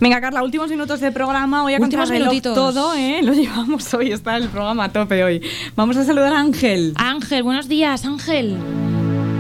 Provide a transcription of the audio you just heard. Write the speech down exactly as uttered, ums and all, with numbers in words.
Venga, Carla, últimos minutos de programa. Voy a contar todo, ¿eh? Lo llevamos hoy, está el programa a tope hoy. Vamos a saludar a Ángel. Ángel, buenos días, Ángel.